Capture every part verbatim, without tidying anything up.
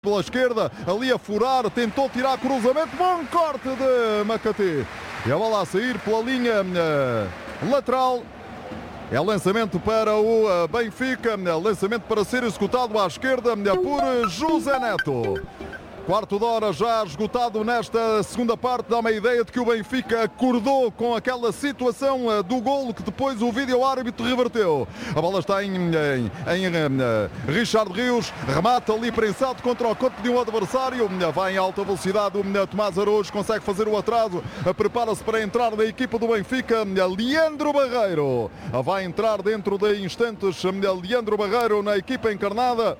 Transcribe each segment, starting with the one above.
pela esquerda, ali a furar, tentou tirar cruzamento, bom corte de Macati. E a bola a sair pela linha uh, lateral. É lançamento para o uh, Benfica, lançamento para ser executado à esquerda uh, por José Neto. Quarto de hora já esgotado nesta segunda parte, dá uma ideia de que o Benfica acordou com aquela situação uh, do golo que depois o vídeo-árbitro reverteu. A bola está em, em, em uh, Richard Rios, remata ali prensado contra o corpo de um adversário, uh, vai em alta velocidade o uh, Tomás Araújo, consegue fazer o atraso, uh, prepara-se para entrar na equipa do Benfica, uh, Leandro Barreiro. Uh, vai entrar dentro de instantes uh, Leandro Barreiro na equipa encarnada.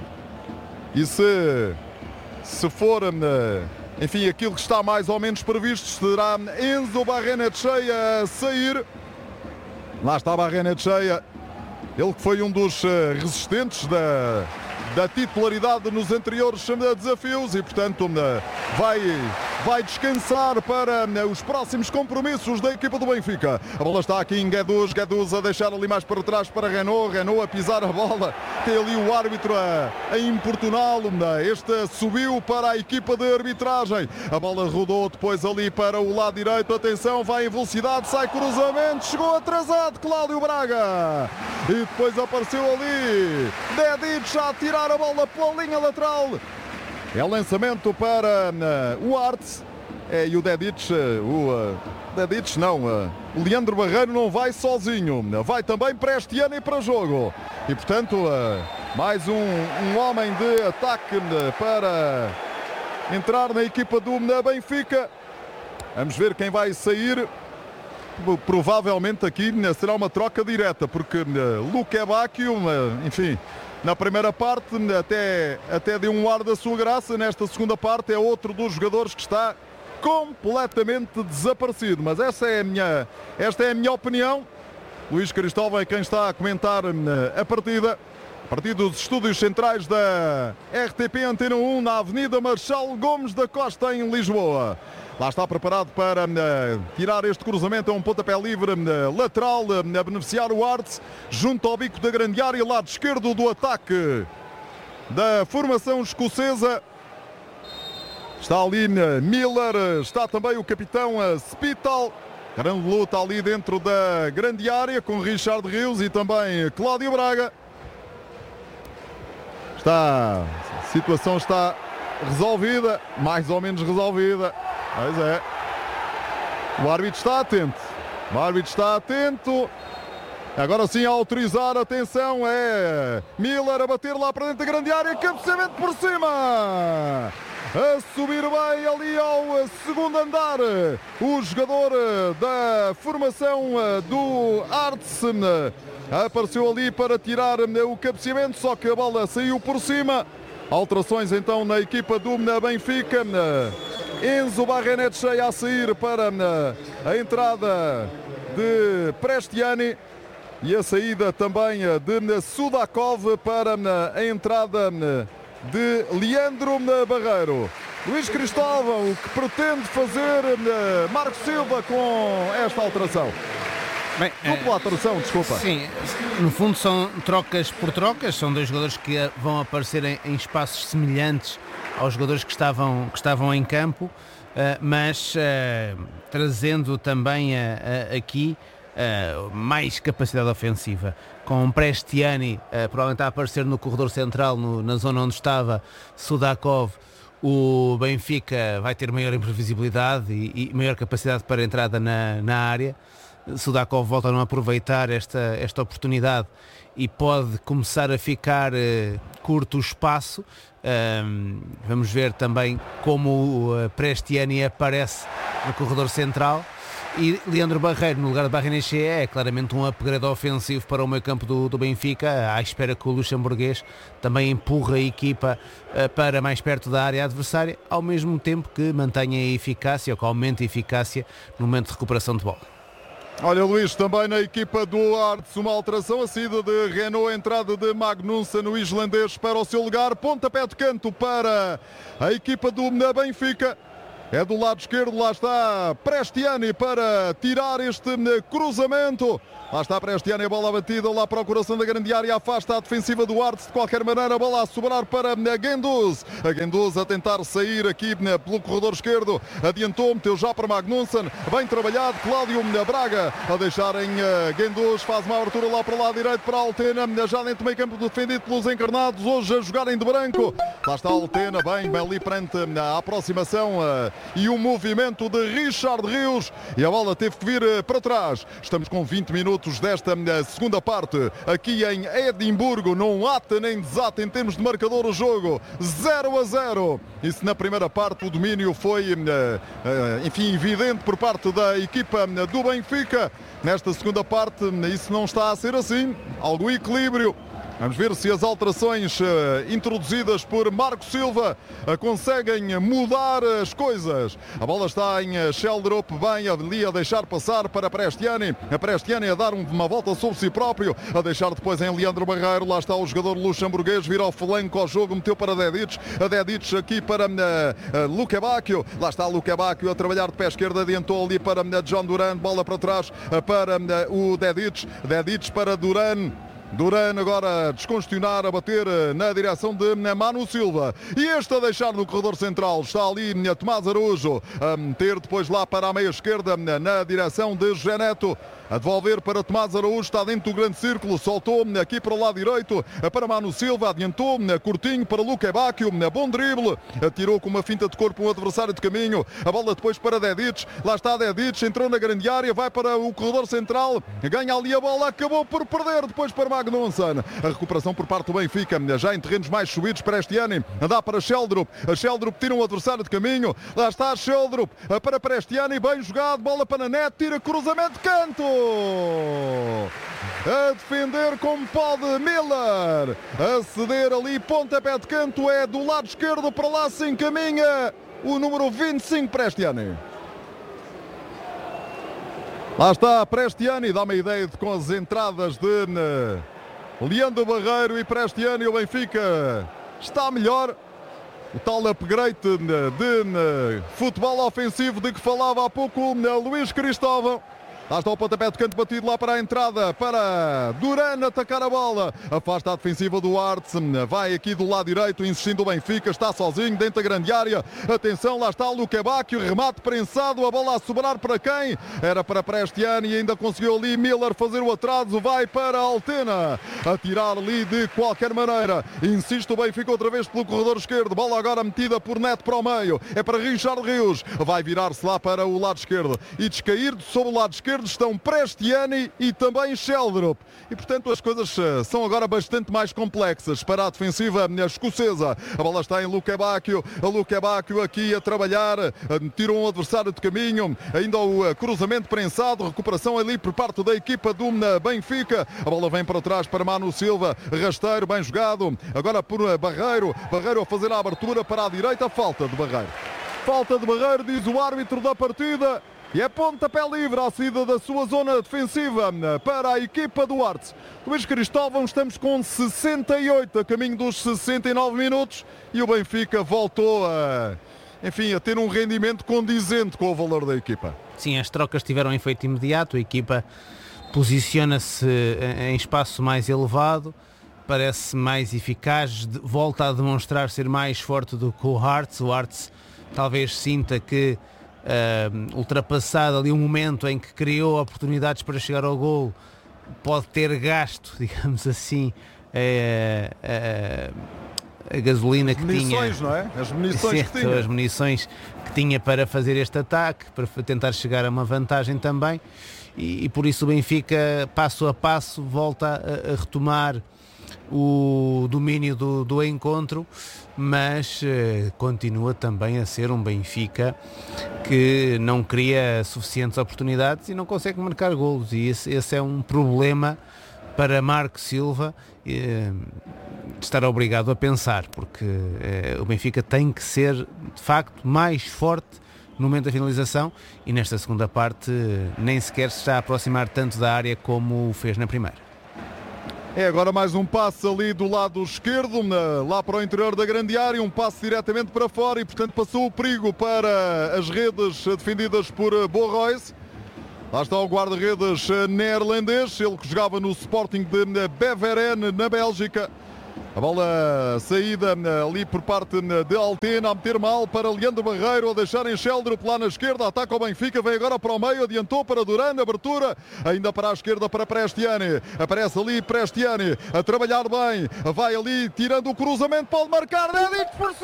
E se... Se for, enfim, aquilo que está mais ou menos previsto, será Enzo Barrenetxeia a sair. Lá está Barrenetxeia, ele que foi um dos resistentes da, da titularidade nos anteriores desafios e, portanto, vai, vai descansar para os próximos compromissos da equipa do Benfica. A bola está aqui em Guedes, Guedes a deixar ali mais para trás para Renault, Renault a pisar a bola. Tem ali o árbitro a, a importuná-lo. Este subiu para a equipa de arbitragem. A bola rodou depois ali para o lado direito. Atenção, vai em velocidade, sai cruzamento. Chegou atrasado Cláudio Braga. E depois apareceu ali Dedic a tirar a bola pela linha lateral. É lançamento para uh, o Arts. É, e o Dedic, uh, o uh, Dedic não, uh, o Leandro Barreiro não vai sozinho. Vai também para este ano e para jogo. E portanto, uh, mais um, um homem de ataque uh, para entrar na equipa do uh, Benfica. Vamos ver quem vai sair. Provavelmente aqui uh, será uma troca direta, porque uh, Luque Bacchio, uh, enfim... Na primeira parte até, até deu um ar da sua graça, nesta segunda parte é outro dos jogadores que está completamente desaparecido. Mas essa é a minha, esta é a minha opinião. Luís Cristóvão é quem está a comentar a partida. A partir dos estúdios centrais da R T P Antena um, na Avenida Marchal Gomes da Costa, em Lisboa. Lá está preparado para uh, tirar este cruzamento, é um pontapé livre uh, lateral, uh, a beneficiar o Arts, junto ao bico da grande área, lado esquerdo do ataque da formação escocesa. Está ali uh, Miller, está também o capitão uh, Spital. Grande luta ali dentro da grande área com Richard Rios e também Cláudio Braga. Está, a situação está resolvida, mais ou menos resolvida. Pois é. O árbitro está atento. O árbitro está atento. Agora sim a autorizar, atenção, é Miller a bater lá para dentro da grande área, cabeceamento por cima. A subir bem ali ao segundo andar, o jogador da formação do Arts apareceu ali para tirar o cabeceamento, só que a bola saiu por cima. Alterações então na equipa do Benfica. Enzo Barrenetxeia a sair para a entrada de Prestiani e a saída também de Sudakov para a entrada de Leandro Barreiro. Luís Cristóvão, o que pretende fazer Marcos Silva com esta alteração? Bem, Dupla alteração, desculpa. Sim, no fundo são trocas por trocas, são dois jogadores que vão aparecer em, em espaços semelhantes aos jogadores que estavam, que estavam em campo, uh, mas uh, trazendo também uh, uh, aqui uh, mais capacidade ofensiva. Com Prestiani uh, provavelmente a aparecer no corredor central, no, na zona onde estava Sudakov, o Benfica vai ter maior imprevisibilidade e, e maior capacidade para entrada na, na área. Sudakov volta a não aproveitar esta, esta oportunidade e pode começar a ficar uh, curto o espaço. Um, vamos ver também como o uh, Prestiani aparece no corredor central. E Leandro Barreiro no lugar de Barrenetxeia é claramente um upgrade ofensivo para o meio campo do, do Benfica, à espera que o luxemburguês também empurre a equipa uh, para mais perto da área adversária, ao mesmo tempo que mantenha a eficácia ou que aumente a eficácia no momento de recuperação de bola. Olha, Luís, também na equipa do Arts uma alteração, a saída de Renault, a entrada de Magnussen, o islandês, para o seu lugar, pontapé de canto para a equipa do Benfica. É do lado esquerdo, lá está Prestiani para tirar este cruzamento. Lá está Prestiani, a bola batida lá para o coração da grande área, afasta a defensiva do Arts de qualquer maneira, a bola a sobrar para Guendouzi. A Guendouzi a tentar sair aqui pelo corredor esquerdo, adiantou, meteu já para Magnusson, bem trabalhado, Cláudio Braga a deixar em Guendouzi, faz uma abertura lá para o lado direito para a Altena, já dentro do meio campo defendido pelos encarnados, hoje a jogarem de branco. Lá está a Altena, bem, bem ali perante a aproximação e o movimento de Richard Rios, e a bola teve que vir para trás. Estamos com vinte minutos desta segunda parte aqui em Edimburgo, não ata nem desata em termos de marcador o jogo, zero a zero. E se na primeira parte o domínio foi enfim evidente por parte da equipa do Benfica, nesta segunda parte isso não está a ser assim, algum equilíbrio. Vamos ver se as alterações uh, introduzidas por Marco Silva uh, conseguem mudar as coisas. A bola está em uh, Sheldrup, bem ali a deixar passar para Prestiani. A Prestiani a dar um, uma volta sobre si próprio, a deixar depois em Leandro Barreiro. Lá está o jogador luxemburguês, vira ao flanco ao jogo, meteu para Dedic. A Dedic aqui para uh, uh, Luque Bacchio. Lá está Luque Bacchio a trabalhar de pé esquerdo, adiantou ali para uh, John Duran. Bola para trás uh, para uh, o Dedic. Dedic para Duran. Duran agora a descongestionar, a bater na direção de Manu Silva. E este a deixar no corredor central. Está ali Tomás Araújo a meter depois lá para a meia esquerda na direção de Geneto. A devolver para Tomás Araújo, está dentro do grande círculo, soltou aqui para o lado direito para Manu Silva, adiantou curtinho para Luque Bacchio, bom drible, atirou com uma finta de corpo um adversário de caminho, a bola depois para Dedic, lá está Dedic, entrou na grande área, vai para o corredor central, ganha ali a bola, acabou por perder depois para Magnusson. A recuperação por parte do Benfica, já em terrenos mais subidos para este ano, dá para Sheldrup, a Sheldrup tira um adversário de caminho, lá está Sheldrup para Prestiani, bem jogado, bola para a net, tira cruzamento de canto. A defender como pode Miller, a ceder ali, pontapé de canto, é do lado esquerdo, para lá se encaminha o número vinte e cinco Prestiani. Lá está Prestiani, dá uma ideia de com as entradas de Leandro Barreiro e Prestiani, o Benfica está melhor. O tal upgrade de, de, de futebol ofensivo de que falava há pouco o Luís Cristóvão. Lá está o pontapé de canto batido lá para a entrada, para Duran atacar a bola. Afasta a defensiva do Arts, vai aqui do lado direito, insistindo o Benfica, está sozinho dentro da grande área. Atenção, lá está o Luque Bacchio, remate prensado, a bola a sobrar para quem? Era para Prestiani e ainda conseguiu ali Miller fazer o atraso, vai para a Altena, a tirar ali de qualquer maneira. Insiste o Benfica outra vez pelo corredor esquerdo, bola agora metida por Neto para o meio, é para Richard Rios, vai virar-se lá para o lado esquerdo e descair sobre o lado esquerdo estão Prestiani e também Sheldrup. E portanto as coisas são agora bastante mais complexas para a defensiva escocesa. A bola está em Luque Bacchio, a Luque Bacchio aqui a trabalhar, tirou um adversário de caminho, ainda o cruzamento prensado, recuperação ali por parte da equipa do Benfica. A bola vem para trás para Manu Silva, rasteiro, bem jogado, agora por Barreiro, Barreiro a fazer a abertura para a direita, falta de Barreiro. Falta de Barreiro, diz o árbitro da partida. E é pontapé livre à saída da sua zona defensiva para a equipa do Arts. Luís Cristóvão, estamos com sessenta e oito, a caminho dos sessenta e nove minutos, e o Benfica voltou a, enfim, a ter um rendimento condizente com o valor da equipa. Sim, as trocas tiveram efeito imediato, a equipa posiciona-se em espaço mais elevado, parece mais eficaz, volta a demonstrar ser mais forte do que o Arts. O Arts talvez sinta que Uh, ultrapassado ali um momento em que criou oportunidades para chegar ao golo, pode ter gasto, digamos assim, a, a, a gasolina que munições, tinha, não é? As munições certo, que tinha. as munições que tinha para fazer este ataque, para tentar chegar a uma vantagem também, e, e por isso o Benfica, passo a passo, volta a, a retomar o domínio do, do encontro, mas eh, continua também a ser um Benfica que não cria suficientes oportunidades e não consegue marcar golos, e esse, esse é um problema para Marco Silva eh, estar obrigado a pensar, porque eh, o Benfica tem que ser de facto mais forte no momento da finalização, e nesta segunda parte eh, nem sequer se está a aproximar tanto da área como o fez na primeira. É agora mais um passe ali do lado esquerdo, lá para o interior da grande área, um passe diretamente para fora e, portanto, passou o perigo para as redes defendidas por Borrois. Lá está o guarda-redes neerlandês, ele que jogava no Sporting de Beveren, na Bélgica. A bola saída ali por parte de Altena, a meter mal para Leandro Barreiro, a deixar em Sheldrup lá na esquerda, ataca o Benfica, vem agora para o meio, adiantou para Duran, abertura, ainda para a esquerda para Prestiani, aparece ali Prestiani, a trabalhar bem, vai ali tirando o cruzamento, pode marcar, Dedic por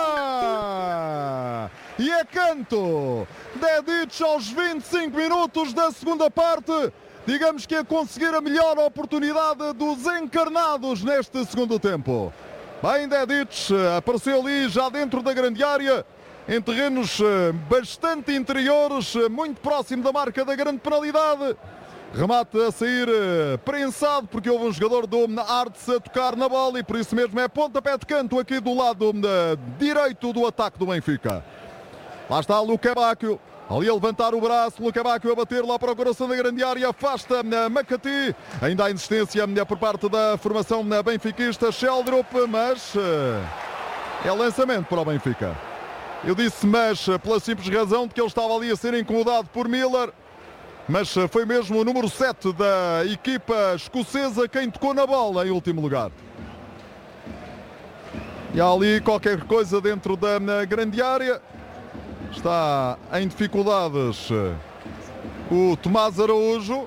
cima! E é canto! Dedic aos vinte e cinco minutos da segunda parte. Digamos que a conseguir a melhor oportunidade dos encarnados neste segundo tempo. Bem, Dedic apareceu ali já dentro da grande área, em terrenos bastante interiores, muito próximo da marca da grande penalidade. Remate a sair prensado, porque houve um jogador do Arts a tocar na bola e por isso mesmo é pontapé de canto aqui do lado direito do ataque do Benfica. Lá está Luca Bacchio. Ali a levantar o braço, Luca Bacchio a bater lá para o coração da grande área, afasta Makati. Ainda há insistência por parte da formação benfiquista, Sheldrup, mas é lançamento para o Benfica. Eu disse mas pela simples razão de que ele estava ali a ser incomodado por Miller, mas foi mesmo o número sete da equipa escocesa quem tocou na bola em último lugar. E há ali qualquer coisa dentro da grande área. Está em dificuldades o Tomás Araújo.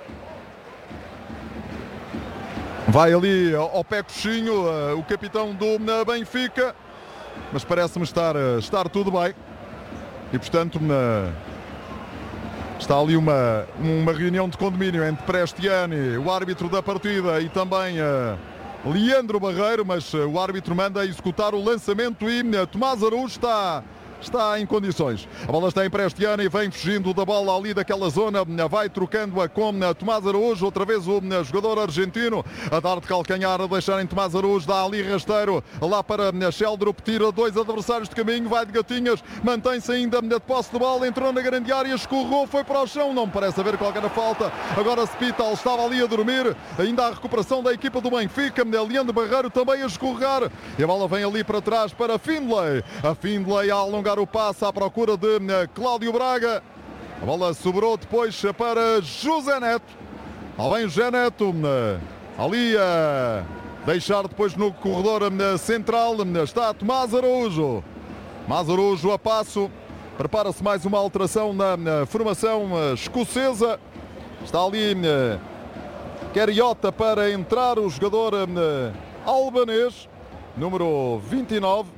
Vai ali ao pé coxinho o capitão do Benfica. Mas parece-me estar, estar tudo bem. E portanto está ali uma, uma reunião de condomínio entre Prestiani, o árbitro da partida, e também Leandro Barreiro. Mas o árbitro manda executar o lançamento e Tomás Araújo está... está em condições. A bola está em Prestiani e vem fugindo da bola ali daquela zona, vai trocando-a com Tomás Araújo, outra vez o jogador argentino a dar de calcanhar, a deixar em Tomás Araújo, dá ali rasteiro lá para Sheldrup, tira dois adversários de caminho, vai de gatinhas, mantém-se ainda de posse de bola, entrou na grande área, escorrou, foi para o chão, não parece haver qualquer falta. Agora Spital estava ali a dormir, ainda a recuperação da equipa do Benfica, Leandro Barreiro também a escorregar e a bola vem ali para trás para Findlay, a Findlay a alongar o passe à procura de Cláudio Braga. A bola sobrou depois para José Neto. Além José Neto ali a deixar depois no corredor central está Tomás Araújo. Tomás Araújo a passo. Prepara-se mais uma alteração na formação escocesa. Está ali Queriota para entrar o jogador albanês, número vinte e nove.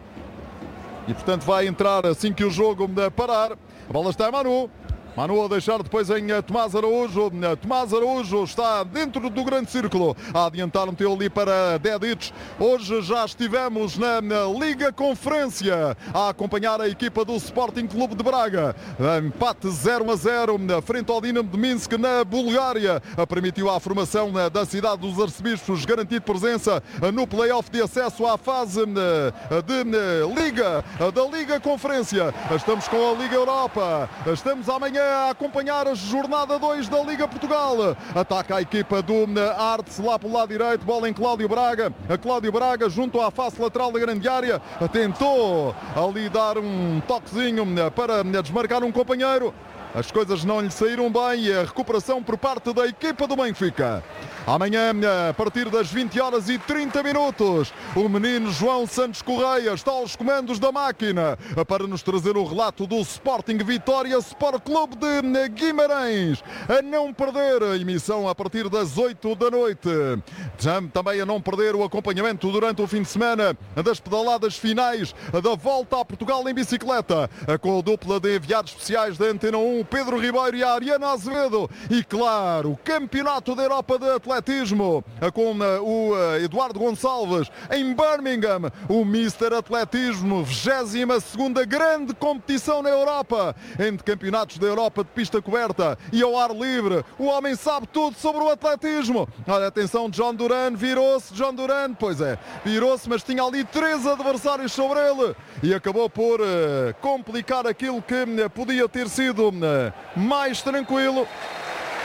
E portanto vai entrar assim que o jogo parar. A bola está em Manu. Manu a deixar depois em Tomás Araújo. Tomás Araújo está dentro do grande círculo. A adiantar um teu ali para Dedic. Hoje já estivemos na, na Liga Conferência a acompanhar a equipa do Sporting Clube de Braga. Empate zero a zero frente ao Dinamo de Minsk na Bulgária. Permitiu à formação da cidade dos Arcebispos garantir presença no play-off de acesso à fase de Liga, da Liga Conferência. Estamos com a Liga Europa. Estamos amanhã a acompanhar a jornada dois da Liga Portugal. Ataca a equipa do Arts lá pelo lado direito, bola em Cláudio Braga. A Cláudio Braga junto à face lateral da grande área. Tentou ali dar um toquezinho para desmarcar um companheiro. As coisas não lhe saíram bem e a recuperação por parte da equipa do Benfica. Amanhã, a partir das vinte horas e trinta minutos, o menino João Santos Correia está aos comandos da máquina para nos trazer o relato do Sporting Vitória Sport Clube de Guimarães. A não perder a emissão a partir das oito da noite. Também a não perder o acompanhamento durante o fim de semana das pedaladas finais da Volta a Portugal em bicicleta, com a dupla de enviados especiais da Antena um, Pedro Ribeiro e a Ariana Azevedo. E claro, o Campeonato da Europa de Atletismo com o Eduardo Gonçalves em Birmingham, o Mister Atletismo, vigésima segunda grande competição na Europa, entre campeonatos da Europa de pista coberta e ao ar livre. O homem sabe tudo sobre o atletismo. Olha, atenção, John Duran virou-se, John Duran, pois é, virou-se, mas tinha ali três adversários sobre ele e acabou por uh, complicar aquilo que uh, podia ter sido uh, mais tranquilo.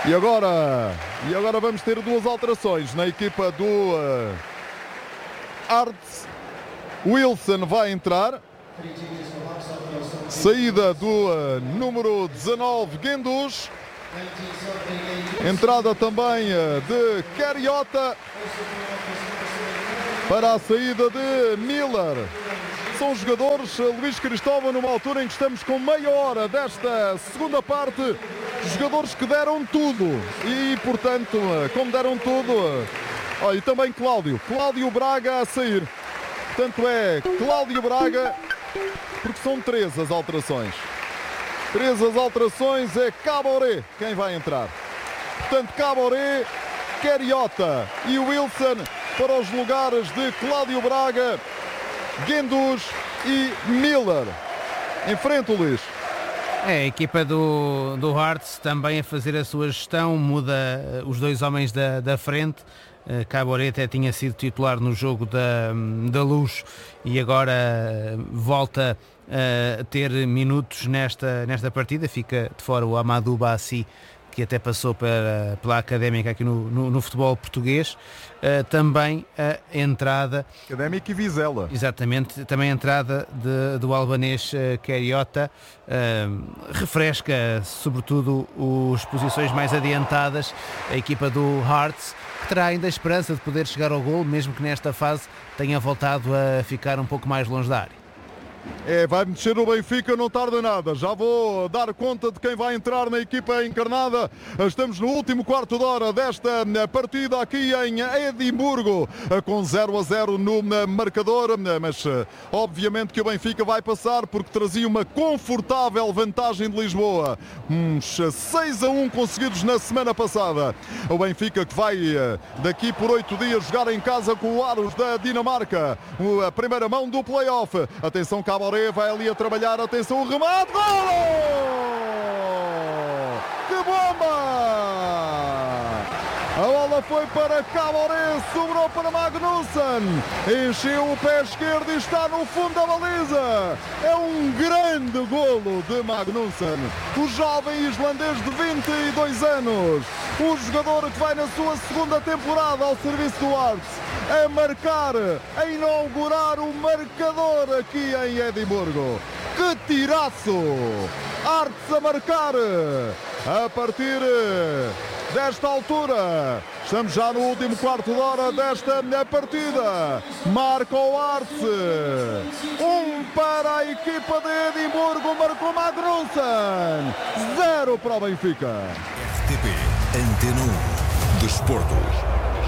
E agora, e agora vamos ter duas alterações na equipa do uh, Hearts. Wilson vai entrar. Saída do uh, número dezanove, Guendouzi. Entrada também uh, de Cariota para a saída de Miller. São jogadores, uh, Luís Cristóvão, numa altura em que estamos com meia hora desta segunda parte, jogadores que deram tudo. E, portanto, uh, como deram tudo... Uh, oh, e também Cláudio. Cláudio Braga a sair. Portanto, é Cláudio Braga, porque são três as alterações. Três as alterações, é Caboré quem vai entrar. Portanto, Caboré, Cariota e Wilson para os lugares de Cláudio Braga, Guendouzi e Miller. Em frente, Luís. É, a equipa do, do Hearts também a fazer a sua gestão, muda os dois homens da, da frente. Uh, Caboré até tinha sido titular no jogo da, da Luz e agora uh, volta uh, a ter minutos nesta, nesta partida. Fica de fora o Amadou Bassi, que até passou para, pela Académica aqui no, no, no futebol português. Uh, também a entrada... Académica e Vizela. Exatamente, também a entrada de, do albanês uh, Cariota uh, refresca sobretudo as posições mais adiantadas, a equipa do Hearts, que terá ainda a esperança de poder chegar ao gol, mesmo que nesta fase tenha voltado a ficar um pouco mais longe da área. É, vai mexer o Benfica, não tarda nada. Já vou dar conta de quem vai entrar na equipa encarnada. Estamos no último quarto de hora desta partida aqui em Edimburgo, com zero a zero no marcador. Mas obviamente que o Benfica vai passar, porque trazia uma confortável vantagem de Lisboa. Uns seis a um conseguidos na semana passada. O Benfica que vai daqui por oito dias jogar em casa com o Aros da Dinamarca. A primeira mão do play-off. Atenção, Caboré vai ali a trabalhar, atenção, o remate, golo! Que bomba! A bola foi para Caboré, sobrou para Magnusson, encheu o pé esquerdo e está no fundo da baliza. É um grande golo de Magnusson, o jovem islandês de vinte e dois anos, o jogador que vai na sua segunda temporada ao serviço do Hearts, a marcar, a inaugurar o marcador aqui em Edimburgo. Que tiraço! Hearts a marcar a partir desta altura. Estamos já no último quarto de hora desta partida. Marca o Hearts. Um para a equipa de Edimburgo, marcou Magnusson. Zero para o Benfica. R T P Antena um Desportos.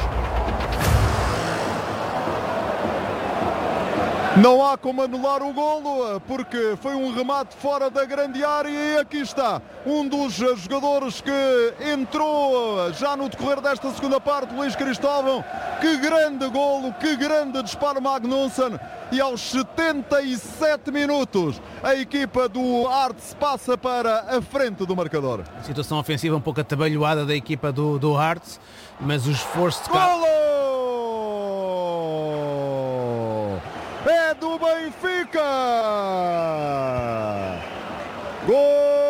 Não há como anular o golo, porque foi um remate fora da grande área e aqui está um dos jogadores que entrou já no decorrer desta segunda parte, Luís Cristóvão. Que grande golo, que grande disparo Magnusson. E aos setenta e sete minutos a equipa do Hearts passa para a frente do marcador. Situação ofensiva um pouco atabalhoada da equipa do, do Hearts, mas o esforço de... Golo! É do Benfica! Gol